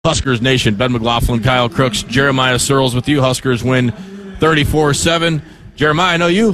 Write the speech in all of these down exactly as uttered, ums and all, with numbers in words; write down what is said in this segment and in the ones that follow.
Huskers Nation, Ben McLaughlin, Kyle Crooks, Jeremiah Searles with you. Huskers win thirty-four seven. Jeremiah, I know you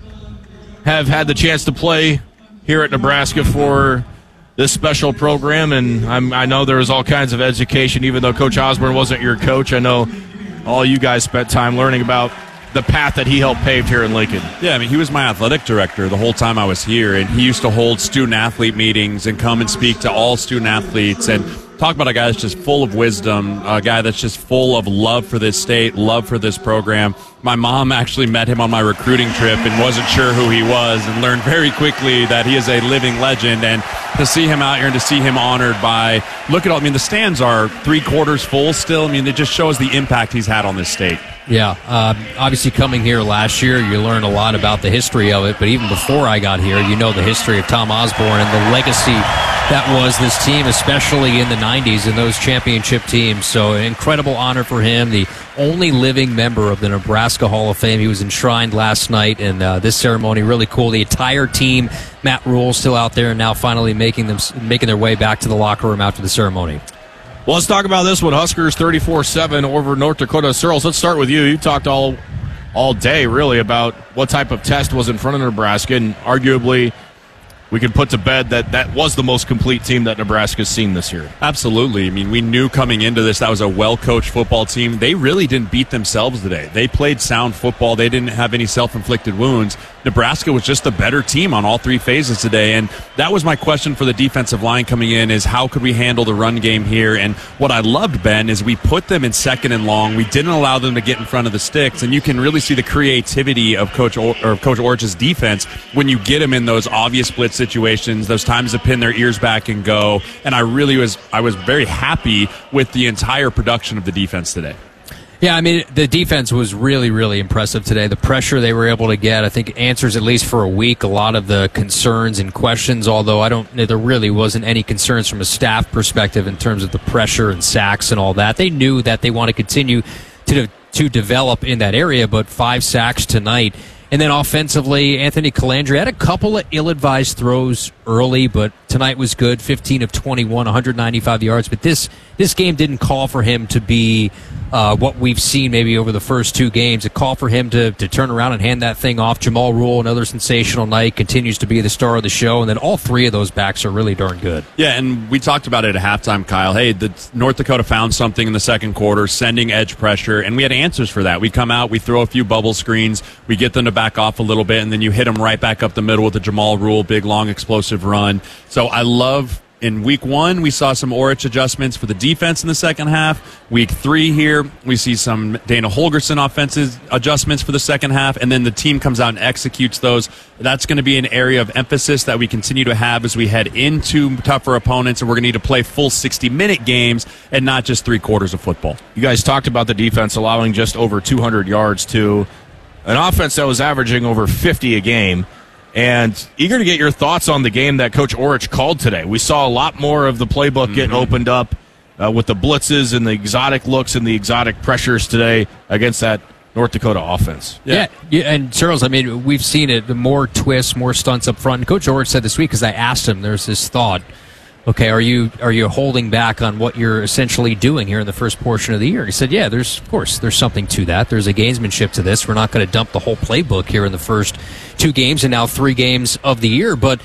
have had the chance to play here at Nebraska for this special program, and I'm, I know there was all kinds of education, even though Coach Osborne wasn't your coach. I know all you guys spent time learning about the path that he helped pave here in Lincoln. Yeah, I mean, he was my athletic director the whole time I was here, and he used to hold student-athlete meetings and come and speak to all student-athletes and talk about a guy that's just full of wisdom, a guy that's just full of love for this state, love for this program. My mom actually met him on my recruiting trip and wasn't sure who he was and learned very quickly that he is a living legend. And to see him out here and to see him honored by, look at all, I mean, the stands are three quarters full still. I mean, it just shows the impact he's had on this state. Yeah, um, obviously coming here last year, you learn a lot about the history of it. But even before I got here, you know the history of Tom Osborne and the legacy that was this team, especially in the nineties and those championship teams. So an incredible honor for him, the only living member of the Nebraska Hall of Fame. He was enshrined last night, and uh, this ceremony really cool. The entire team, Matt Rule still out there, and now finally making them making their way back to the locker room after the ceremony. Well, let's talk about this one. Huskers thirty-four seven over North Dakota. Searles, let's start with you. You talked all all day, really, about what type of test was in front of Nebraska, and arguably we could put to bed that that was the most complete team that Nebraska's seen this year. Absolutely. I mean, we knew coming into this that was a well-coached football team. They really didn't beat themselves today. They played sound football. They didn't have any self-inflicted wounds. Nebraska was just the better team on all three phases today, and that was my question for the defensive line coming in, is how could we handle the run game here? And what I loved, Ben, is we put them in second and long. We didn't allow them to get in front of the sticks, and you can really see the creativity of Coach or, or Coach Orich's defense when you get them in those obvious split situations, those times to pin their ears back and go. And I really was I was very happy with the entire production of the defense today. Yeah, I mean, the defense was really, really impressive today. The pressure they were able to get, I think, answers at least for a week a lot of the concerns and questions, although I don't, there really wasn't any concerns from a staff perspective in terms of the pressure and sacks and all that. They knew that they want to continue to, to develop in that area, but five sacks tonight. And then offensively, Anthony Calandri had a couple of ill-advised throws early, but tonight was good, fifteen of twenty-one, one hundred ninety-five yards. But this this game didn't call for him to be uh, what we've seen maybe over the first two games. It called for him to, to turn around and hand that thing off. Jamal Rule, another sensational night, continues to be the star of the show. And then all three of those backs are really darn good. Yeah, and we talked about it at halftime, Kyle. Hey, the North Dakota found something in the second quarter, sending edge pressure, and we had answers for that. We come out, we throw a few bubble screens, we get them to back off a little bit, and then you hit them right back up the middle with the Jamal Rule, big, long, explosive run. So I love, in week one, we saw some Orich adjustments for the defense in the second half. Week three here, we see some Dana Holgorsen offensive adjustments for the second half, and then the team comes out and executes those. That's going to be an area of emphasis that we continue to have as we head into tougher opponents, and we're going to need to play full sixty-minute games and not just three quarters of football. You guys talked about the defense allowing just over two hundred yards to an offense that was averaging over fifty a game. And eager to get your thoughts on the game that Coach Orich called today. We saw a lot more of the playbook mm-hmm. getting opened up uh, with the blitzes and the exotic looks and the exotic pressures today against that North Dakota offense. Yeah, yeah, yeah, and Charles, I mean, we've seen it, the more twists, more stunts up front. And Coach Orich said this week, because I asked him, there's this thought, okay, are you are you holding back on what you're essentially doing here in the first portion of the year? He said, yeah, there's, of course, there's something to that. There's a gamesmanship to this. We're not going to dump the whole playbook here in the first two games and now three games of the year. But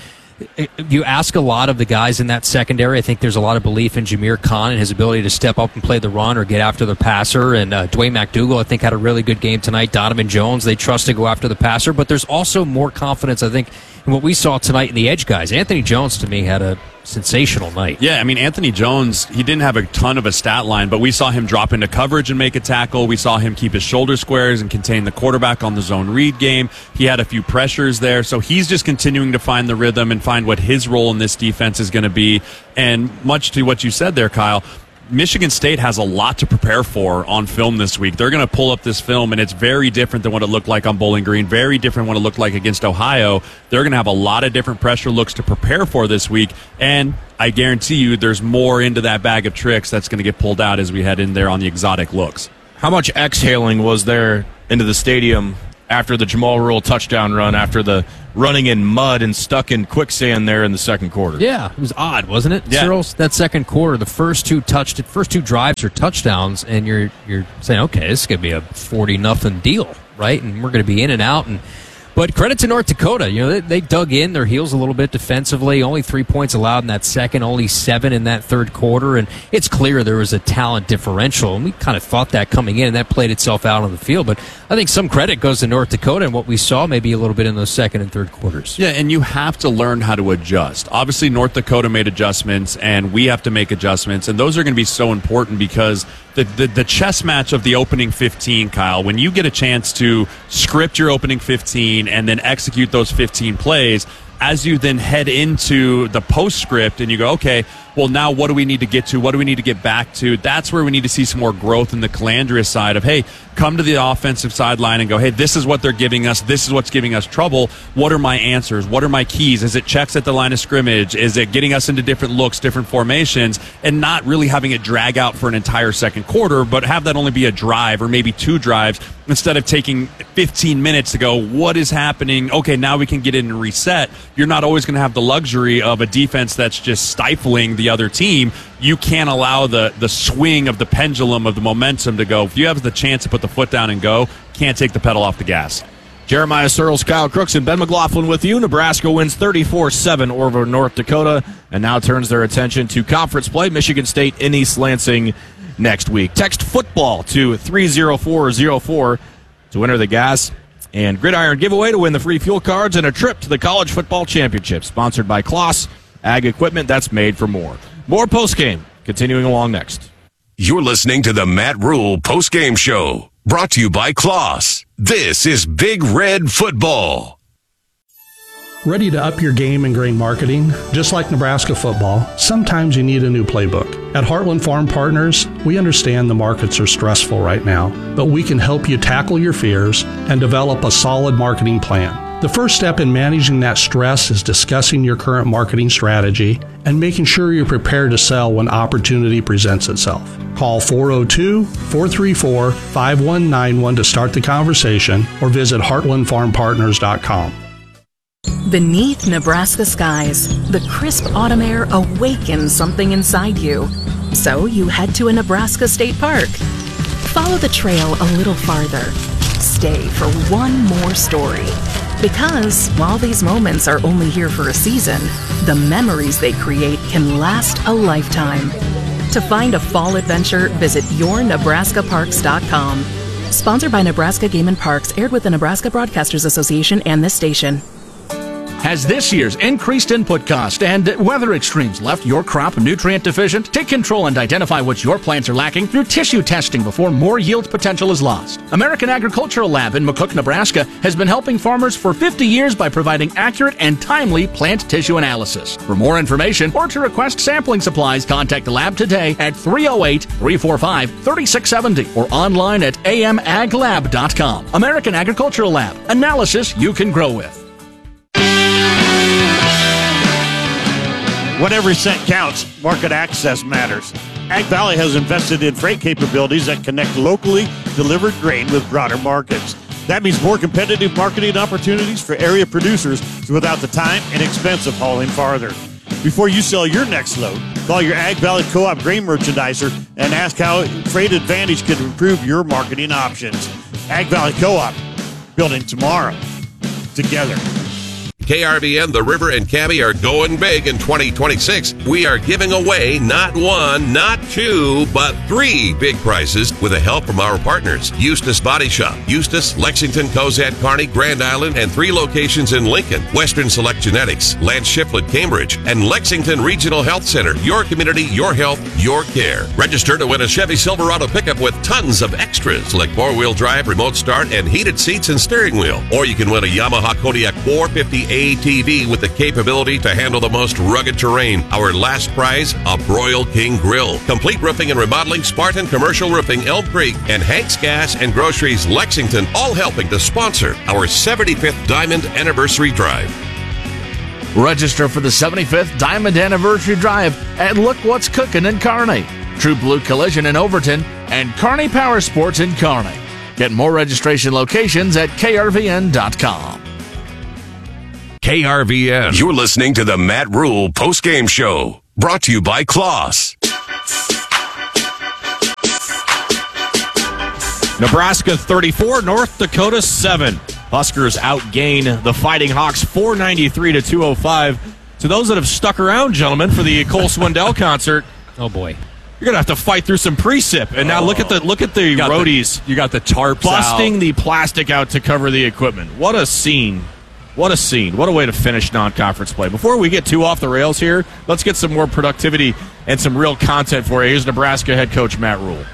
you ask a lot of the guys in that secondary. I think there's a lot of belief in Jameer Khan and his ability to step up and play the run or get after the passer. And uh, Dwayne McDougal, I think, had a really good game tonight. Donovan Jones, they trust to go after the passer. But there's also more confidence, I think, in what we saw tonight in the edge guys. Anthony Jones, to me, had a sensational night. Yeah, I mean, Anthony Jones, he didn't have a ton of a stat line, but we saw him drop into coverage and make a tackle. We saw him keep his shoulder squares and contain the quarterback on the zone read game. He had a few pressures there, so he's just continuing to find the rhythm and find what his role in this defense is going to be. And much to what you said there, Kyle, Michigan State has a lot to prepare for on film this week. They're going to pull up this film, and it's very different than what it looked like on Bowling Green, very different what it looked like against Ohio. They're going to have a lot of different pressure looks to prepare for this week, and I guarantee you there's more into that bag of tricks that's going to get pulled out as we head in there on the exotic looks. How much exhaling was there into the stadium after the Jamal Rural touchdown run, after the running in mud and stuck in quicksand there in the second quarter. Yeah, it was odd, wasn't it, Yeah. Cyril? That second quarter, the first two touched, first two drives are touchdowns, and you're you're saying, okay, this is going to be a forty nothing deal, right? And we're going to be in and out. And but credit to North Dakota, you know, they, they dug in their heels a little bit defensively. Only three points allowed in that second, only seven in that third quarter, and it's clear there was a talent differential, and we kind of thought that coming in, and that played itself out on the field. But I think some credit goes to North Dakota and what we saw maybe a little bit in those second and third quarters. Yeah, and you have to learn how to adjust. Obviously, North Dakota made adjustments, and we have to make adjustments, and those are going to be so important because the, the, the chess match of the opening fifteen, Kyle, when you get a chance to script your opening fifteen and then execute those fifteen plays, as you then head into the postscript and you go, okay, well, now what do we need to get to? What do we need to get back to? That's where we need to see some more growth in the Calandria side of, hey, come to the offensive sideline and go, hey, this is what they're giving us. This is what's giving us trouble. What are my answers? What are my keys? Is it checks at the line of scrimmage? Is it getting us into different looks, different formations, and not really having it drag out for an entire second quarter, but have that only be a drive or maybe two drives instead of taking fifteen minutes to go, what is happening? Okay, now we can get in and reset. You're not always going to have the luxury of a defense that's just stifling the other team. You can't allow the, the swing of the pendulum of the momentum to go. If you have the chance to put the foot down and go, can't take the pedal off the gas. Jeremiah Searles, Kyle Crooks, and Ben McLaughlin with you. Nebraska wins thirty-four seven over North Dakota and now turns their attention to conference play. Michigan State in East Lansing next week. Text football to three zero four zero four to enter the gas and gridiron giveaway to win the free fuel cards and a trip to the College Football Championship, sponsored by Kloss Ag Equipment that's made for more. More postgame continuing along next. You're listening to the Matt Rule postgame show, brought to you by Kloss. This is Big Red Football. Ready to up your game in grain marketing? Just like Nebraska football, sometimes you need a new playbook. At Heartland Farm Partners, we understand the markets are stressful right now, but we can help you tackle your fears and develop a solid marketing plan. The first step in managing that stress is discussing your current marketing strategy and making sure you're prepared to sell when opportunity presents itself. Call four oh two, four three four, five one nine one to start the conversation or visit heartland farm partners dot com. Beneath Nebraska skies, the crisp autumn air awakens something inside you. So you head to a Nebraska state park. Follow the trail a little farther. Stay for one more story. Because while these moments are only here for a season, the memories they create can last a lifetime. To find a fall adventure, visit your nebraska parks dot com. Sponsored by Nebraska Game and Parks, aired with the Nebraska Broadcasters Association and this station. Has this year's increased input cost and weather extremes left your crop nutrient deficient? Take control and identify what your plants are lacking through tissue testing before more yield potential is lost. American Agricultural Lab in McCook, Nebraska has been helping farmers for fifty years by providing accurate and timely plant tissue analysis. For more information or to request sampling supplies, contact the lab today at three oh eight, three four five, three six seven zero or online at a m ag lab dot com. American Agricultural Lab. Analysis you can grow with. When every cent counts, market access matters. Ag Valley has invested in freight capabilities that connect locally delivered grain with broader markets. That means more competitive marketing opportunities for area producers without the time and expense of hauling farther. Before you sell your next load, call your Ag Valley Co-op grain merchandiser and ask how Freight Advantage can improve your marketing options. Ag Valley Co-op, building tomorrow together. K R V N, The River, and Cabby are going big in twenty twenty-six. We are giving away not one, not two, but three big prizes with the help from our partners. Eustis Body Shop, Eustis, Lexington, Cozad, Kearney, Grand Island, and three locations in Lincoln. Western Select Genetics, Lance Shiflett, Cambridge, and Lexington Regional Health Center. Your community, your health, your care. Register to win a Chevy Silverado pickup with tons of extras like four-wheel drive, remote start, and heated seats and steering wheel. Or you can win a Yamaha Kodiak four fifty A T V with the capability to handle the most rugged terrain. Our last prize, a Broil King Grill. Complete Roofing and Remodeling, Spartan Commercial Roofing, Elm Creek, and Hank's Gas and Groceries, Lexington, all helping to sponsor our seventy-fifth Diamond Anniversary Drive. Register for the seventy-fifth Diamond Anniversary Drive at Look What's Cookin' in Kearney, True Blue Collision in Overton, and Kearney Power Sports in Kearney. Get more registration locations at K R V N dot com. K R V N. You're listening to the Matt Rule postgame show, brought to you by Kloss. Nebraska thirty-four, North Dakota seven. Huskers outgain the Fighting Hawks four ninety-three to two oh five. To those that have stuck around, gentlemen, for the Cole Swindell concert, oh boy, you're gonna have to fight through some precip. And now look at the look at the You got roadies. the- you got the tarps busting out. the plastic out to cover the equipment. What a scene! What a scene! What a way to finish non-conference play. Before we get too off the rails here, let's get some more productivity and some real content for you. Here's Nebraska head coach Matt Rule.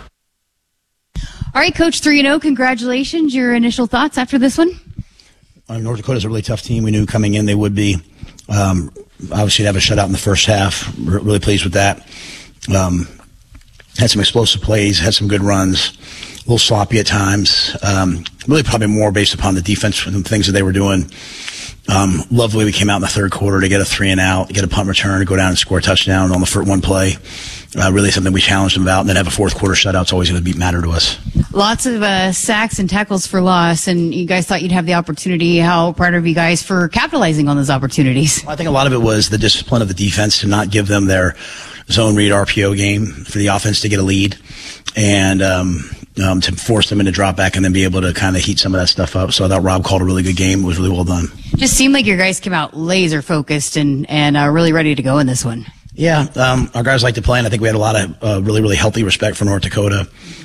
All right, Coach, three and oh, congratulations. Your initial thoughts after this one? Uh, North Dakota's a really tough team. We knew coming in they would be. Um, obviously, to have a shutout in the first half. R- really pleased with that. Um, had some explosive plays, had some good runs, a little sloppy at times. Um, really probably more based upon the defense and the things that they were doing. Um, love the way we came out in the third quarter to get a three and out, get a punt return, to go down and score a touchdown on the first one play. Uh, really something we challenged them about, and then have a fourth quarter shutout. It's always going to be matter to us. Lots of uh, sacks and tackles for loss, and you guys thought you'd have the opportunity. How proud of you guys for capitalizing on those opportunities? I think a lot of it was the discipline of the defense to not give them their zone read R P O game for the offense to get a lead, and um, um, to force them into drop back and then be able to kind of heat some of that stuff up. So I thought Rob called a really good game. It was really well done. Just seemed like your guys came out laser focused and, and uh, really ready to go in this one. Yeah, um, our guys like to play, and I think we had a lot of uh, really, really healthy respect for North Dakota.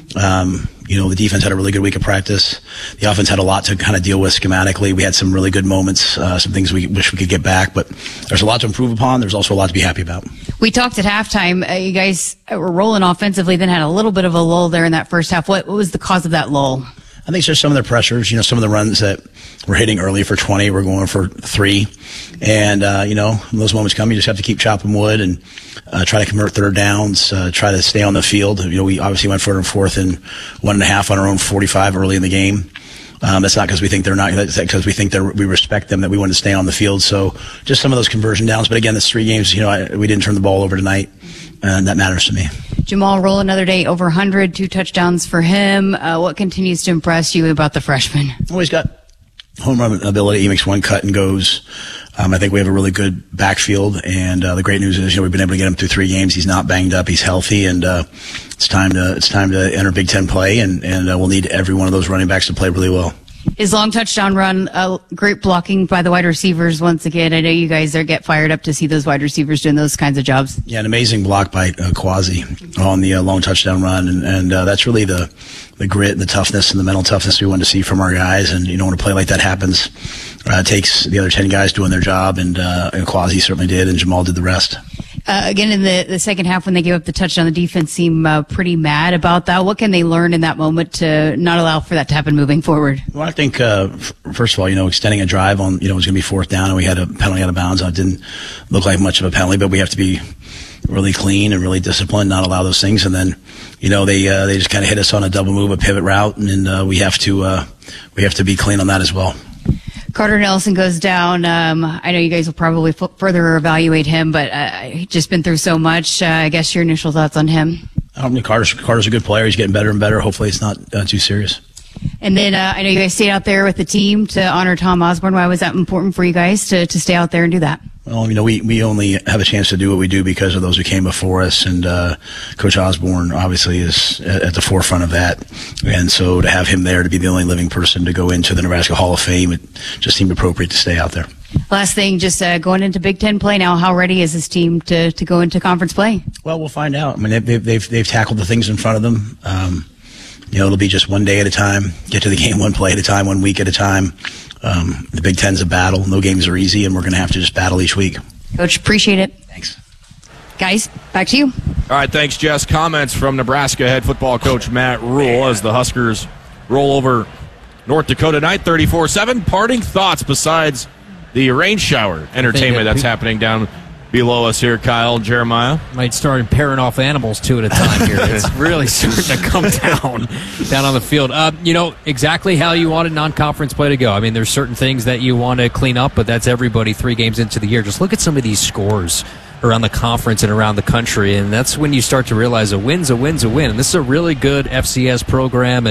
Um, you know, the defense had a really good week of practice. The offense had a lot to kind of deal with schematically. We had some really good moments, uh, some things we wish we could get back, but there's a lot to improve upon. There's also a lot to be happy about. We talked at halftime. Uh, you guys were rolling offensively, then had a little bit of a lull there in that first half. What, what was the cause of that lull? I think it's just some of their pressures. You know, some of the runs that we're hitting early for twenty, we're going for three. And, uh, you know, when those moments come, you just have to keep chopping wood and uh, try to convert third downs, uh, try to stay on the field. You know, we obviously went third and fourth and one and a half on our own forty-five early in the game. Um, that's not because we think they're not, that's because we think they're, we respect them, that we want to stay on the field. So just some of those conversion downs. But again, this three games, you know, I, we didn't turn the ball over tonight, and that matters to me. Jamal Roll, another day over one hundred, two touchdowns for him. Uh, what continues to impress you about the freshman? Oh, he's got home run ability. He makes one cut and goes. Um, I think we have a really good backfield, and uh, the great news is, you know, we've been able to get him through three games. He's not banged up. He's healthy, and uh, it's time to it's time to enter Big Ten play, and and uh, we'll need every one of those running backs to play really well. His long touchdown run, uh, great blocking by the wide receivers once again. I know you guys are get fired up to see those wide receivers doing those kinds of jobs. Yeah, an amazing block by uh, Quasi on the uh, long touchdown run, and, and uh, that's really the the grit, the toughness, and the mental toughness we want to see from our guys. And you know, when a play like that happens, uh, it takes the other ten guys doing their job, and, uh, and Quasi certainly did, and Jamal did the rest. Uh, again, in the, the second half, when they gave up the touchdown, the defense seemed uh, pretty mad about that. What can they learn in that moment to not allow for that to happen moving forward? Well, I think, uh, f- first of all, you know, extending a drive on, you know, it was going to be fourth down, and we had a penalty out of bounds. It didn't look like much of a penalty, but we have to be really clean and really disciplined, not allow those things. And then, you know, they uh, they just kind of hit us on a double move, a pivot route, and, and uh, we have to uh, we have to be clean on that as well. Carter Nelson goes down. Um, I know you guys will probably f- further evaluate him, but uh, he's just been through so much. Uh, I guess your initial thoughts on him? I mean, Carter's, Carter's a good player. He's getting better and better. Hopefully it's not uh, too serious. And then uh, I know you guys stayed out there with the team to honor Tom Osborne. Why was that important for you guys to, to stay out there and do that? Well, you know, we, we only have a chance to do what we do because of those who came before us, and uh, Coach Osborne obviously is at, at the forefront of that. And so to have him there, to be the only living person to go into the Nebraska Hall of Fame, it just seemed appropriate to stay out there. Last thing, just uh, going into Big Ten play now, how ready is this team to, to go into conference play? Well, we'll find out. I mean, they've, they've, they've tackled the things in front of them. Um, you know, it'll be just one day at a time, get to the game one play at a time, one week at a time. Um, the Big Ten's a battle. No games are easy, and we're going to have to just battle each week. Coach, appreciate it. Thanks. Guys, back to you. All right, thanks, Jess. Comments from Nebraska head football coach Matt Rule as the Huskers roll over North Dakota tonight, thirty-four seven. Parting thoughts besides the rain shower entertainment that's happening down below us here, Kyle, Jeremiah. Might start pairing off animals two at a time here. It's really starting to come down down on the field. Uh, you know, exactly how you wanted non-conference play to go. I mean, there's certain things that you want to clean up, but that's everybody three games into the year. Just look at some of these scores around the conference and around the country, and that's when you start to realize a win's a win's a win. And this is a really good F C S program, and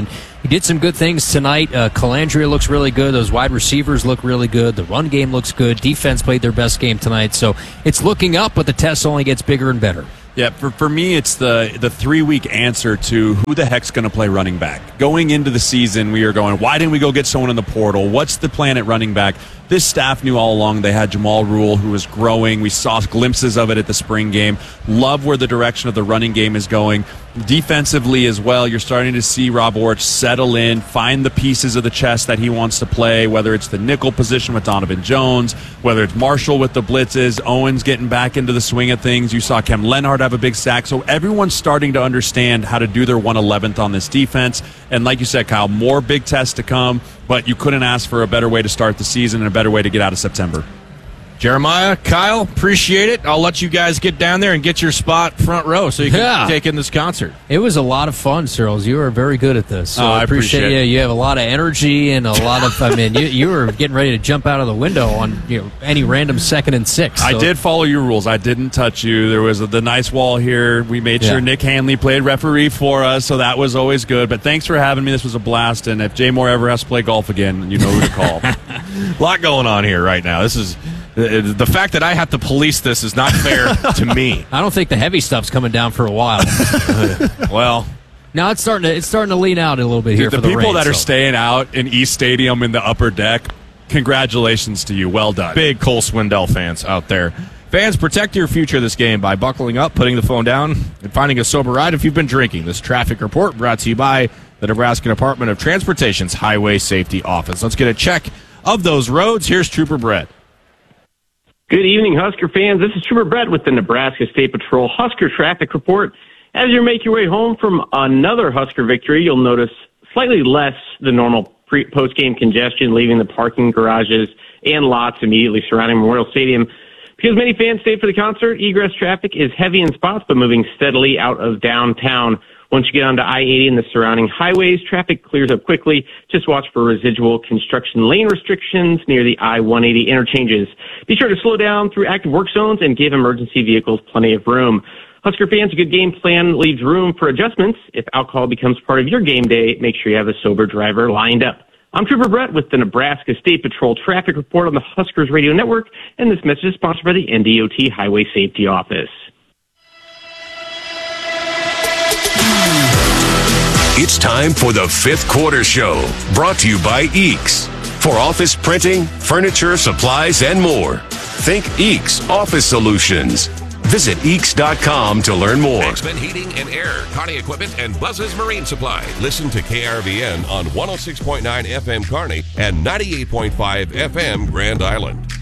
he did some good things tonight. Uh, Calandria looks really good. Those wide receivers look really good. The run game looks good. Defense played their best game tonight. So it's looking up, but the test only gets bigger and better. Yeah, for, for me, it's the the three-week answer to who the heck's going to play running back. Going into the season, we are going, why didn't we go get someone in the portal? What's the plan at running back? This staff knew all along they had Jamal Rule, who was growing. We saw glimpses of it at the spring game. Love where the direction of the running game is going. Defensively as well, you're starting to see Rob Orch settle in, find the pieces of the chess that he wants to play, whether it's the nickel position with Donovan Jones, whether it's Marshall with the blitzes, Owens getting back into the swing of things. You saw Kem Lenhart have a big sack. So everyone's starting to understand how to do their one eleventh on this defense. And like you said, Kyle, more big tests to come, but you couldn't ask for a better way to start the season and a better way to get out of September. Jeremiah, Kyle, appreciate it. I'll let you guys get down there and get your spot front row so you can yeah. take in this concert. It was a lot of fun, Searles. You were very good at this. So oh, I appreciate, appreciate you. it. You have a lot of energy and a lot of, I mean, you, you were getting ready to jump out of the window on you know any random second and six. So. I did follow your rules. I didn't touch you. There was a, the nice wall here. We made sure yeah. Nick Hanley played referee for us, so that was always good. But thanks for having me. This was a blast. And if Jay Moore ever has to play golf again, you know who to call. A lot going on here right now. This is the fact that I have to police this is not fair to me. I don't think the heavy stuff's coming down for a while. Well, now it's starting to it's starting to lean out a little bit here. Dude, for the, the people rain, that so. are staying out in East Stadium in the upper deck, congratulations to you. Well done. Big Cole Swindell fans out there. Fans, protect your future this game by buckling up, putting the phone down, and finding a sober ride if you've been drinking. This traffic report brought to you by the Nebraska Department of Transportation's Highway Safety Office. Let's get a check of those roads. Here's Trooper Brett. Good evening, Husker fans. This is Trooper Brett with the Nebraska State Patrol Husker Traffic Report. As you make your way home from another Husker victory, you'll notice slightly less than normal pre- post-game congestion leaving the parking garages and lots immediately surrounding Memorial Stadium. Because many fans stayed for the concert, egress traffic is heavy in spots but moving steadily out of downtown. Once you get onto I eighty and the surrounding highways, traffic clears up quickly. Just watch for residual construction lane restrictions near the I one eighty interchanges. Be sure to slow down through active work zones and give emergency vehicles plenty of room. Husker fans, a good game plan leaves room for adjustments. If alcohol becomes part of your game day, make sure you have a sober driver lined up. I'm Trooper Brett with the Nebraska State Patrol Traffic Report on the Huskers Radio Network, and this message is sponsored by the N D O T Highway Safety Office. It's time for the Fifth Quarter Show, brought to you by Eeks. For office printing, furniture, supplies, and more, think Eeks Office Solutions. Visit Eeks dot com to learn more. Axman Heating and Air, Kearney Equipment, and Buzz's Marine Supply. Listen to K R V N on one oh six point nine F M Kearney and ninety-eight point five F M Grand Island.